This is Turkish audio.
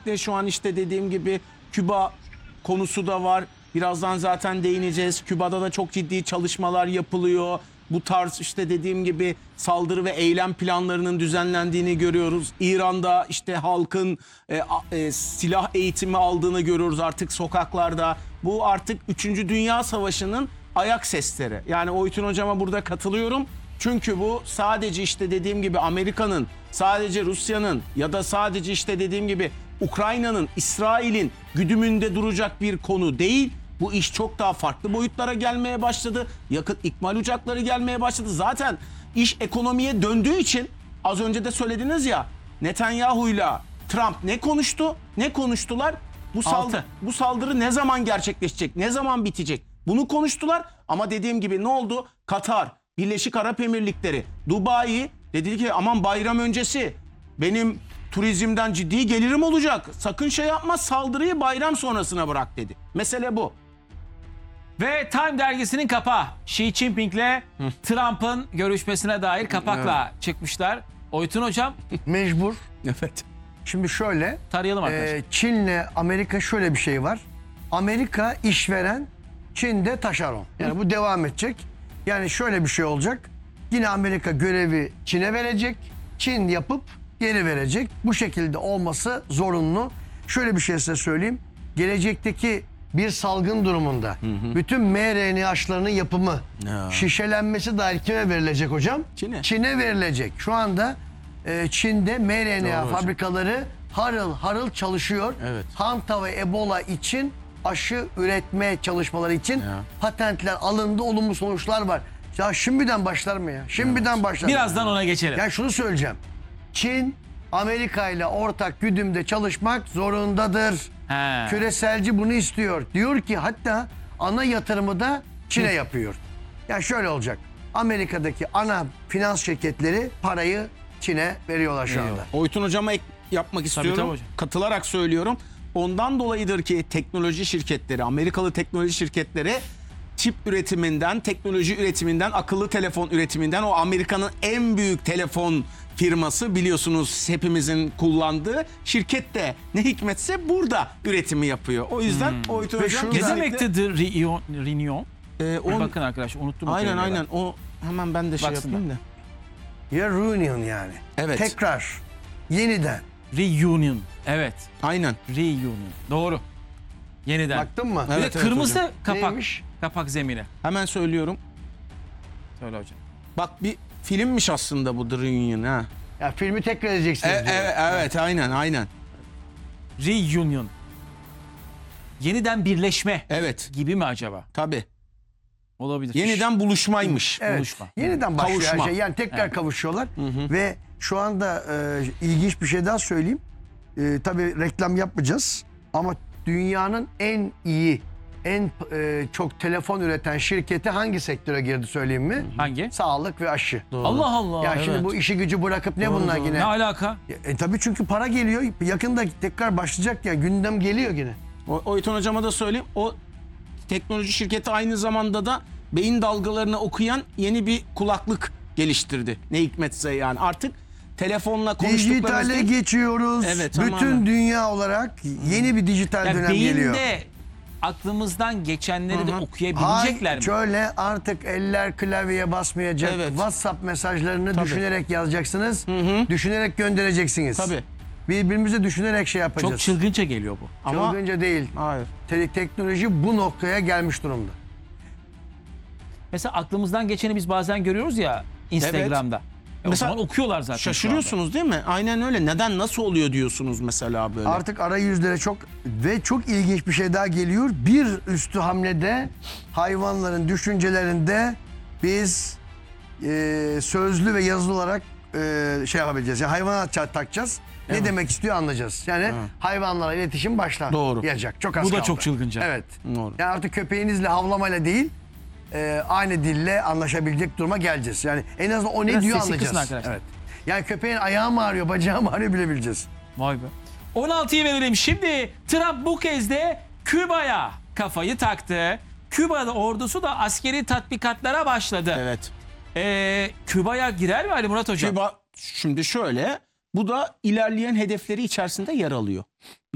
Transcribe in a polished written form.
özellikle şu an işte dediğim gibi Küba konusu da var. Birazdan zaten değineceğiz. Küba'da da çok ciddi çalışmalar yapılıyor. Bu tarz işte dediğim gibi saldırı ve eylem planlarının düzenlendiğini görüyoruz. İran'da işte halkın silah eğitimi aldığını görüyoruz artık sokaklarda. Bu artık 3. Dünya Savaşı'nın ayak sesleri. Yani Oytun hocama burada katılıyorum. Çünkü bu sadece işte dediğim gibi Amerika'nın, sadece Rusya'nın ya da sadece işte dediğim gibi Ukrayna'nın, İsrail'in güdümünde duracak bir konu değil. Bu iş çok daha farklı boyutlara gelmeye başladı. Yakıt ikmal uçakları gelmeye başladı. Zaten iş ekonomiye döndüğü için az önce de söylediniz ya, Netanyahu'yla Trump ne konuştu? Ne konuştular? Bu saldırı ne zaman gerçekleşecek? Ne zaman bitecek? Bunu konuştular ama dediğim gibi ne oldu? Katar, Birleşik Arap Emirlikleri, Dubai dedi ki aman bayram öncesi benim turizmden ciddi gelirim olacak. Sakın şey yapma, saldırıyı bayram sonrasına bırak dedi. Mesele bu. Ve Time dergisinin kapağı Xi Jinping'le Trump'ın görüşmesine dair kapakla çıkmışlar. Oytun hocam Mecbur. Evet. Şimdi şöyle. tarayalım arkadaşlar. Çin'le Amerika şöyle bir şey var. Amerika işveren, Çin'de taşeron. Yani bu devam edecek. Yani şöyle bir şey olacak. Yine Amerika görevi Çin'e verecek. Çin yapıp geri verecek. Bu şekilde olması zorunlu. Şöyle bir şey size söyleyeyim. Gelecekteki bir salgın durumunda bütün mRNA aşılarının yapımı, şişelenmesi dahil kime verilecek hocam? Çin'e. Çin'e verilecek. Şu anda Çin'de mRNA Doğru fabrikaları harıl harıl çalışıyor. Evet. Hanta ve Ebola için aşı üretme çalışmaları için Ya. patentler alındı, olumlu sonuçlar var. Ya şimdiden başlar mı ya? Şimdiden başlar. Birazdan ona geçelim. Ya şunu söyleyeceğim. Çin Amerika ile ortak güdümde çalışmak zorundadır. He. Küreselci bunu istiyor. Diyor ki hatta ana yatırımı da Çin'e yapıyor. Ya şöyle olacak. Amerika'daki ana finans şirketleri parayı Çin'e veriyorlar şu anda. Oytun hocama ek yapmak istiyorum. tabii hocam. Katılarak söylüyorum. Ondan dolayıdır ki teknoloji şirketleri, Amerikalı teknoloji şirketleri çip üretiminden, teknoloji üretiminden, akıllı telefon üretiminden, o Amerika'nın en büyük telefon firması biliyorsunuz hepimizin kullandığı şirket de ne hikmetse burada üretimi yapıyor. O yüzden Oytun Ve hocam şurada- Ne kesinlikle- demekti The Reunion? Bakın arkadaşlar unuttum. o Aynen kelimeyi aynen ben. o hemen ben de şey Baksınlar. yapayım da. Ya reunion yani. Evet. Tekrar. Yeniden. Reunion. Evet. Aynen. Reunion. Doğru. Yeniden. Baktın mı? Bir de Evet, evet kırmızı hocam. kapak. Neymiş? Kapak zemini. Hemen söylüyorum. Söyle hocam. Bak bir filmmiş aslında bu The Reunion ha. Ya filmi tekrar edeceksiniz diyor. Evet aynen. Reunion. Yeniden birleşme Evet gibi mi acaba? tabii. Olabilir. Yeniden buluşmaymış. Evet. Buluşma. Yeniden başlıyor her Kavuşma. şey. Yani tekrar kavuşuyorlar. Ve şu anda ilginç bir şey daha söyleyeyim. Tabii reklam yapmayacağız. Ama dünyanın en iyi, en çok telefon üreten şirketi hangi sektöre girdi söyleyeyim mi? Hangi? Sağlık ve aşçı. Allah Allah. Ya şimdi evet. bu işi gücü bırakıp ne bunlar yine? Ne alaka? Tabii çünkü para geliyor. Yakında tekrar başlayacak ya. Gündem geliyor yine. Oytun hocama da söyleyeyim. O teknoloji şirketi aynı zamanda da beyin dalgalarını okuyan yeni bir kulaklık geliştirdi. Ne hikmetse yani artık telefonla konuştuklarımız Dijitale değil. geçiyoruz. Evet, Bütün tamamen. dünya olarak yeni bir dijital Yani dönem geliyor. beyinde aklımızdan geçenleri de Hı hı. okuyabilecekler mi? Şöyle artık eller klavyeye basmayacak. Evet. WhatsApp mesajlarını Tabii. düşünerek yazacaksınız. Düşünerek göndereceksiniz. Tabii. Birbirimizi düşünerek şey yapacağız. Çok çılgınca geliyor bu. Ama Çılgınca değil. hayır. Teknoloji bu noktaya gelmiş durumda. Mesela aklımızdan geçeni biz bazen görüyoruz ya Instagram'da. O Mesela zaman okuyorlar zaten. şu anda. Şaşırıyorsunuz değil mi? Aynen öyle. Neden nasıl oluyor diyorsunuz mesela böyle. Artık arayüzlere çok ve çok ilginç bir şey daha geliyor. Bir üstü hamlede hayvanların düşüncelerinde biz sözlü ve yazılı olarak şey yapabileceğiz. Yani hayvana takacağız. Ne demek istiyor anlayacağız. Yani hayvanlarla iletişim başlar. Doğru. Yiyecek. Çok az Bu da kaldı. çok çılgınca. Evet. Doğru. Yani artık köpeğinizle havlamayla değil aynı dille anlaşabilecek duruma geleceğiz. Yani en azından o ne Biraz diyor sesi kısın anlayacağız. arkadaşlar. Evet. Yani köpeğin ayağı mı ağrıyor, bacağı mı ağrıyor bilebileceğiz. Vay be. 16'yı verelim. Şimdi Trump bu kez de Küba'ya kafayı taktı. Küba'da ordusu da askeri tatbikatlara başladı. Evet. Küba'ya girer mi Ali Murat Hocam? Küba şimdi şöyle, bu da ilerleyen hedefleri içerisinde yer alıyor.